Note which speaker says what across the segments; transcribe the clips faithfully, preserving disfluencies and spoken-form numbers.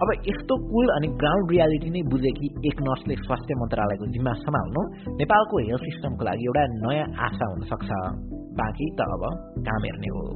Speaker 1: अब यस्तो कुल अनि ग्राउन्ड रियालिटी नै बुझेकी एक नर्सले स्वास्थ्य मन्त्रालयको जिम्मा सम्हाल्नु नेपालको हेल्थ सिस्टमको लागि एउटा नयाँ आशा हुन सक्छ। बाँकी त अब काम हेर्ने हो।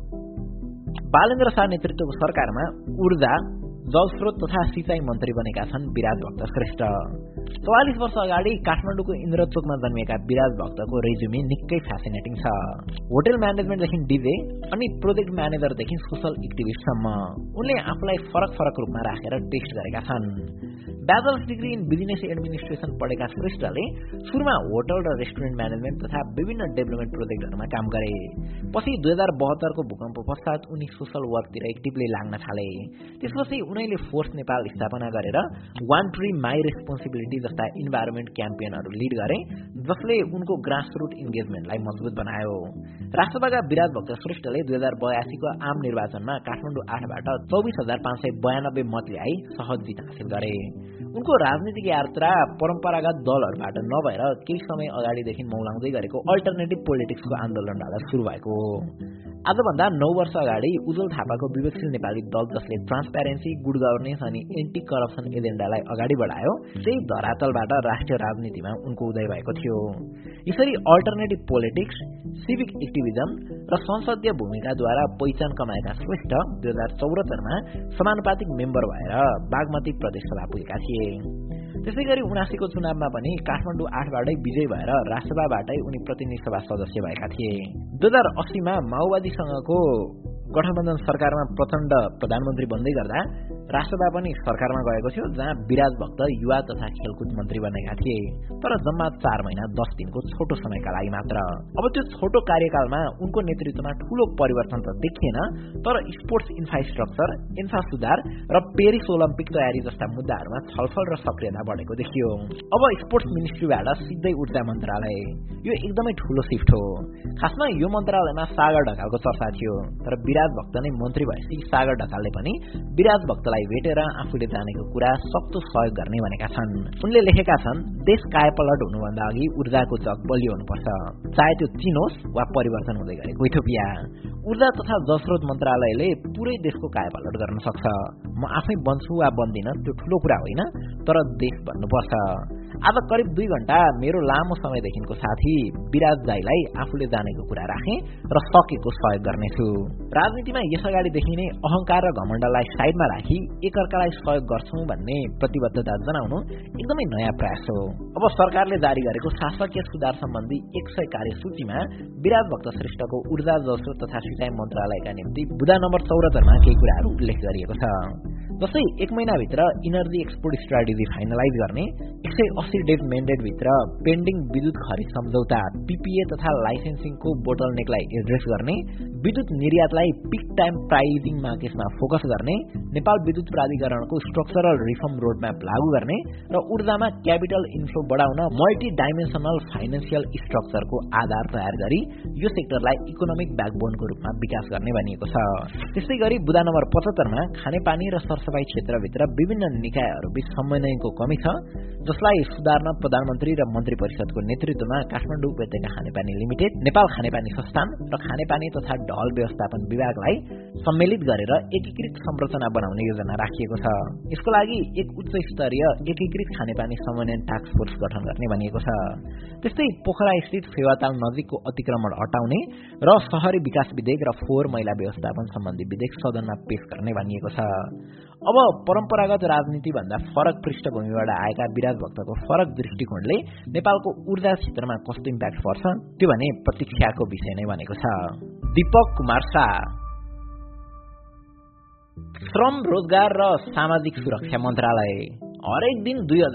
Speaker 1: बालेन्द्र शाह नेतृत्वको सरकारमा ऊर्जा, जलस्रोत तथा सिंचाई मन्त्री बनेका छन् विराज भक्त श्रेष्ठ। चौवालिस वर्ष अगाडि काठमाडौँको इन्द्रचोकमा जन्मिएका विराज भक्तको रेज्युमे निकै फ्यासिनेटिङ छ। होटल म्यानेजमेन्टदेखि डिजे अनि प्रोजेक्ट म्यानेजरदेखि सोसल एक्टिभिस्टसम्म उनले आफूलाई फरक फरक रूपमा राखेर टेस्ट गरेका छन्। Bachelors degree in business administration पढेका श्रेष्ठले सुरुमा होटल र रेस्टुरेन्ट म्यानेजमेन्ट तथा विभिन्न डेभलपमेन्ट प्रोजेक्टहरूमा काम गरे। पछि दुई हजार बहत्तरको भूकम्प पश्चात उनी सोसल वर्कतिर एक्टिभली लाग्न थाले। त्यसपछि उनैले फोर्स नेपाल स्थापना गरेर वान ट्री माई रेस्पोन्सिबिलिटी जस्ता इन्भाइरोमेन्ट क्याम्पेनहरू लिड गरे, जसले उनको ग्रासरुट इन्गेजमेन्टलाई मजबुत बनायो। राष्ट्रसभाका विराज भक्त श्रेष्ठले दुई हजार बयासीको आम निर्वाचनमा काठमाडौँ आठबाट चौबिस हजार पाँच सय बयानब्बे मत ल्याई सहज जित हासिल गरे। उनको राजनीतिक यात्रा परम्परागत दलहरूबाट नभएर केही समय अगाडिदेखि मौलाउँदै गरेको अल्टरनेटिभ पोलिटिक्सको आन्दोलनबाट सुरु भएको हो। आजभन्दा नौ वर्ष अगाडि उज्जवल थापाको विवेकशील नेपाली दल, जसले ट्रान्सप्यारेन्सी, गुड गभर्नेन्स अनि एन्टी करप्सन एजेन्डालाई अगाडि बढायो, त्यही धरातलबाट राष्ट्रिय राजनीतिमा उनको उदय भएको थियो। यसरी अल्टरनेटिभ पोलिटिक्स, सिभिक एक्टिभिजम र संसदीय भूमिकाद्वारा पहिचान कमाएका श्रेष्ठ दुई हजार चौरात्तरमा समानुपातिक मेम्बर भएर बागमती प्रदेशसभा पुगेका थिए। त्यसै गरी उनासीको चुनावमा पनि काठमाडौँ आठबाटै विजय भएर राष्ट्रसभाबाटै उनी प्रतिनिधि सभा सदस्य भएका थिए। दुई हजार अस्सीमा माओवादीसँगको गठबन्धन सरकारमा प्रचण्ड प्रधानमन्त्री बन्दै गर्दा राष्ट्रसभा पनि सरकारमा गएको थियो, जहाँ विराज भक्त युवा तथा खेलकुद मन्त्री बनेका थिए, तर जम्मा चार महिना दस दिनको छोटो समयका लागि मात्र। अब त्यो छोटो कार्यकालमा उनको नेतृत्वमा ठूलो परिवर्तन त देखिएन, तर स्पोर्ट्स इन्फ्रास्ट्रक्चर, इन्फ्रा सुधार र पेरिस ओलम्पिक तयारी जस्ता मुद्दाहरूमा छलफल र सक्रियता बढेको देखियो। अब स्पोर्ट्स मिनिस्ट्रीबाट सिधै ऊर्जा मन्त्रालय, यो एकदमै ठूलो सिफ्ट हो। खासमा यो मन्त्रालयमा सागर ढकालको चर्चा थियो, तर विराज भक्त नै मन्त्री भएपछि सागर ढकालले पनि विराज भक्तलाई भेटेर आफूले जानेको कुरा सक्दो सहयोग गर्ने भनेका छन्। उनले लेखेका छन्, देश कायापलट हुनुभन्दा अघि ऊर्जाको जग बलियो हुनुपर्छ, चाहे त्यो चीन होस् वा परिवर्तन हुँदै गरेको इथियोपिया। ऊर्जा तथा जलस्रोत मन्त्रालयले पुरै देशको कायापलट गर्न सक्छ। म आफै बन्छु वा बन्दिन त्यो ठूलो कुरा होइन, तर देश बन्नुपर्छ। आज करिब दुई घण्टा मेरो लामो समयदेखिको साथी विराज दाईलाई आफूले जानेको कुरा राखेँ र सकेको सहयोग गर्नेछु। राजनीतिमा यसअगाडिदेखि नै अहंकार र घमण्डलाई साइडमा राखी एकअर्कालाई सहयोग गर्छौं भन्ने प्रतिबद्धता जनाउनु एकदमै नयाँ प्रयास हो। अब सरकारले जारी गरेको शासकीय सुधार सम्बन्धी एक सय कार्यसूचीमा विराज भक्त श्रेष्ठको ऊर्जा, जलस्रोत तथा सिंचाई मन्त्रालयका निम्ति बुदा नम्बर चौरात्तरमा केही कुराहरू उल्लेख गरिएको छ। जस्तै एक महिनाभित्र इनर्जी एक्सपोर्ट स्ट्राटेजी फाइनलाइज गर्ने, एक सय अस्सी डेज मेन्डेट भित्र पेन्डिङ विद्युत खरिद सम्झौता, पीपीए तथा लाइसेन्सिङको बोटलनेकलाई एड्रेस गर्ने, विद्युत निर्यातलाई पिक टाइम प्राइजिङ मार्केटमा फोकस गर्ने, नेपाल विद्युत प्राधिकरणको स्ट्रक्चरल रिफर्म रोडम्याप लागू गर्ने र ऊर्जामा क्यापिटल इन्फ्लो बढाउन मल्टी डाइमेन्सनल फाइनेन्सियल स्ट्रक्चरको आधार तयार गरी यो सेक्टरलाई इकोनोमिक ब्याकबोनको रूपमा विकास गर्ने भनिएको छ। त्यस्तै गरी बुदा नम्बर पचहत्तरमा खानेपानी र सरसफाई क्षेत्रभित्र विभिन्न निकायहरूबीच समन्वयको कमी छ, जसलाई सुधार्न प्रधानमन्त्री र मन्त्री परिषदको नेतृत्वमा काठमाडौँ उपत्यका खानेपानी लिमिटेड, नेपाल खानेपानी संस्थान र खानेपानी तथा ढल व्यवस्थापन विभागलाई सम्मिलित गरेर एकीकृत संरचना बनाउने योजना राखिएको छ। यसको लागि एक उच्च स्तरीय एकीकृत खानेपानी समन्वय टास्क फोर्स गठन गर्ने भनिएको छ। त्यस्तै पोखरा स्थित फेवाताल नजिकको अतिक्रमण हटाउने र शहरी विकास विधेयक र फोहोर मैला व्यवस्थापन सम्बन्धी विधेयक सदनमा पेश गर्ने भनिएको छ। अब परम्परागत राजनीति भन्दा फरक पृष्ठभूमिबाट आएका विराज भक्तको फरक दृष्टिकोणले नेपालको ऊर्जा क्षेत्रमा कस्तो इम्प्याक्ट पर्छ त्यो भने प्रतीक्षाको विषय नै बनेको छ। दीपक कुमार शाह, श्रम, रोजगार र सामाजिक सुरक्षा मन्त्रालय, हरेक दिन दुई